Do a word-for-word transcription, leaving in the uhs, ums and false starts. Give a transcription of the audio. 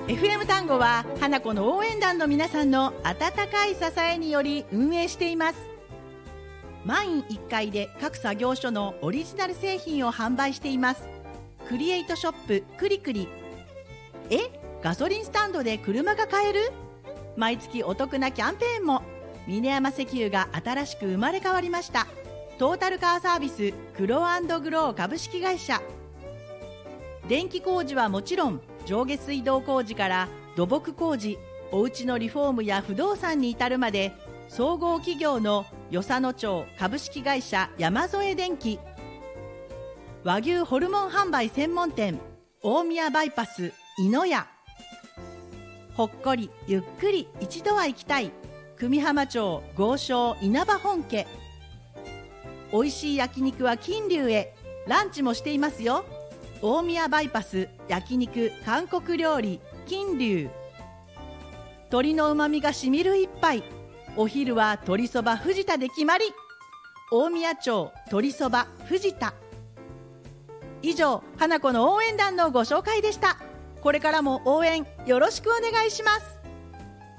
エフエム 単語は花子の応援団の皆さんの温かい支えにより運営しています。満員いっかいで各作業所のオリジナル製品を販売しています。クリエイトショップクリクリ。え、ガソリンスタンドで車が買える？毎月お得なキャンペーンも。峰山石油が新しく生まれ変わりました。トータルカーサービスクロー&グロー株式会社。電気工事はもちろん、上下水道工事から土木工事、お家のリフォームや不動産に至るまで、総合企業の与謝野町株式会社山添電機。和牛ホルモン販売専門店大宮バイパスいのや。ほっこりゆっくり一度は行きたい久美浜町豪商稲葉本家。おいしい焼肉は金龍へ。ランチもしていますよ。大宮バイパス焼肉韓国料理金龍。鶏のうまみがしみる一杯。お昼は鶏そば藤田で決まり。大宮町鶏そば藤田。以上、花子の応援団のご紹介でした。これからも応援よろしくお願いします。